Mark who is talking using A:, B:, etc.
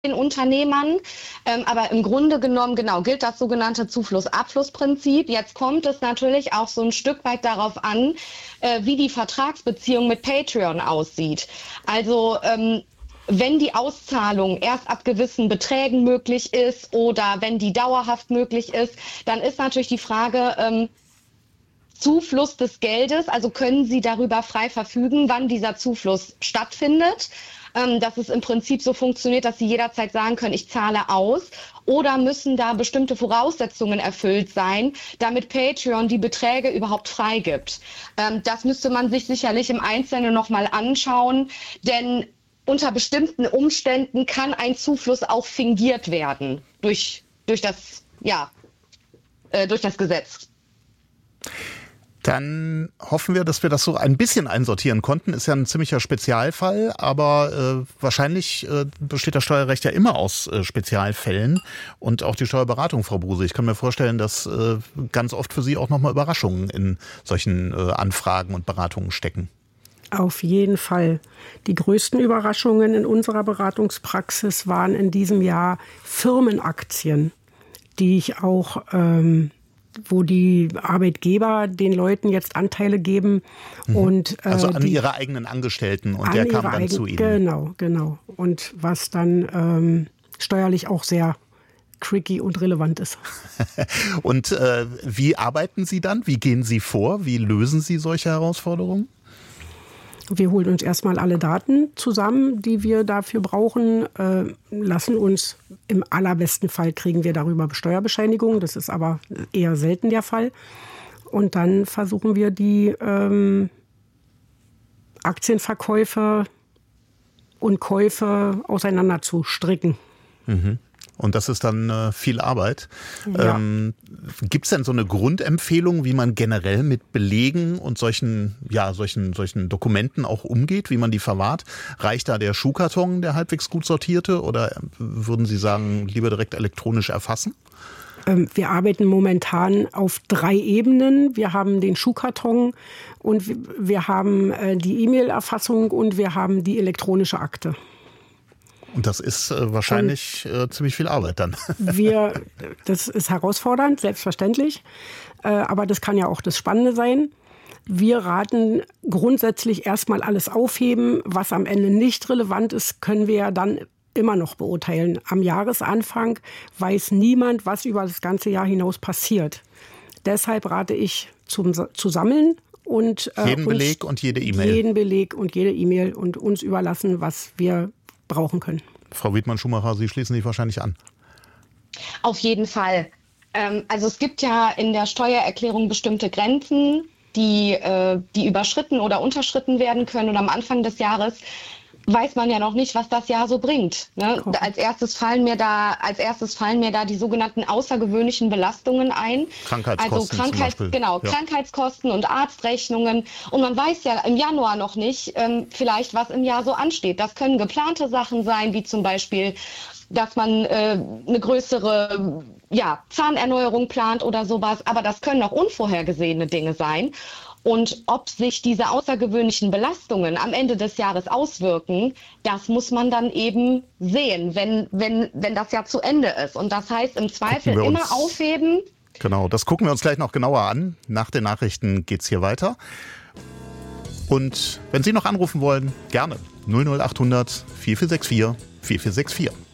A: den Unternehmern, aber im Grunde genommen, genau, gilt das sogenannte Zufluss-Abfluss-Prinzip. Jetzt kommt es natürlich auch so ein Stück weit darauf an, wie die Vertragsbeziehung mit Patreon aussieht. Also wenn die Auszahlung erst ab gewissen Beträgen möglich ist oder wenn die dauerhaft möglich ist, dann ist natürlich die Frage, Zufluss des Geldes, also können Sie darüber frei verfügen, wann dieser Zufluss stattfindet, dass es im Prinzip so funktioniert, dass Sie jederzeit sagen können, ich zahle aus, oder müssen da bestimmte Voraussetzungen erfüllt sein, damit Patreon die Beträge überhaupt freigibt. Das müsste man sich sicherlich im Einzelnen nochmal anschauen, denn unter bestimmten Umständen kann ein Zufluss auch fingiert werden durch das Gesetz.
B: Dann hoffen wir, dass wir das so ein bisschen einsortieren konnten. Ist ja ein ziemlicher Spezialfall, aber wahrscheinlich besteht das Steuerrecht ja immer aus Spezialfällen und auch die Steuerberatung, Frau Bruse. Ich kann mir vorstellen, dass ganz oft für Sie auch nochmal Überraschungen in solchen Anfragen und Beratungen stecken.
C: Auf jeden Fall. Die größten Überraschungen in unserer Beratungspraxis waren in diesem Jahr Firmenaktien, die ich auch wo die Arbeitgeber den Leuten jetzt Anteile geben. Und,
B: also an ihre eigenen Angestellten und der kam dann zu Ihnen.
C: Genau. Und was dann steuerlich auch sehr tricky und relevant ist.
B: Und wie arbeiten Sie dann? Wie gehen Sie vor? Wie lösen Sie solche Herausforderungen?
C: Wir holen uns erstmal alle Daten zusammen, die wir dafür brauchen, lassen uns, im allerbesten Fall kriegen wir darüber Steuerbescheinigungen, das ist aber eher selten der Fall. Und dann versuchen wir die Aktienverkäufe und Käufe auseinander zu stricken.
B: Mhm. Und das ist dann viel Arbeit.
C: Ja.
B: Gibt es denn so eine Grundempfehlung, wie man generell mit Belegen und solchen Dokumenten auch umgeht, wie man die verwahrt? Reicht da der Schuhkarton, der halbwegs gut sortierte, oder würden Sie sagen, lieber direkt elektronisch erfassen?
C: Wir arbeiten momentan auf 3 Ebenen. Wir haben den Schuhkarton und wir haben die E-Mail-Erfassung und wir haben die elektronische Akte.
B: Und das ist wahrscheinlich ziemlich viel Arbeit dann.
C: Das ist herausfordernd, selbstverständlich. Aber das kann ja auch das Spannende sein. Wir raten grundsätzlich erstmal alles aufheben. Was am Ende nicht relevant ist, können wir ja dann immer noch beurteilen. Am Jahresanfang weiß niemand, was über das ganze Jahr hinaus passiert. Deshalb rate ich zu sammeln. Und
B: jeden Beleg und jede E-Mail.
C: Jeden Beleg und jede E-Mail und uns überlassen, was wir brauchen können.
B: Frau Wiedmann-Schumacher, Sie schließen sich wahrscheinlich an.
A: Auf jeden Fall. Also es gibt ja in der Steuererklärung bestimmte Grenzen, die überschritten oder unterschritten werden können. Und am Anfang des Jahres weiß man ja noch nicht, was das Jahr so bringt. Ne? Als erstes fallen mir da die sogenannten außergewöhnlichen Belastungen ein.
B: Krankheitskosten zum Beispiel.
A: Genau, ja. Krankheitskosten und Arztrechnungen. Und man weiß ja im Januar noch nicht, vielleicht was im Jahr so ansteht. Das können geplante Sachen sein, wie zum Beispiel, dass man eine größere Zahnerneuerung plant oder sowas. Aber das können auch unvorhergesehene Dinge sein. Und ob sich diese außergewöhnlichen Belastungen am Ende des Jahres auswirken, das muss man dann eben sehen, wenn das Jahr zu Ende ist. Und das heißt im Zweifel immer aufheben.
B: Genau, das gucken wir uns gleich noch genauer an. Nach den Nachrichten geht's hier weiter. Und wenn Sie noch anrufen wollen, gerne 00800 4464 4464.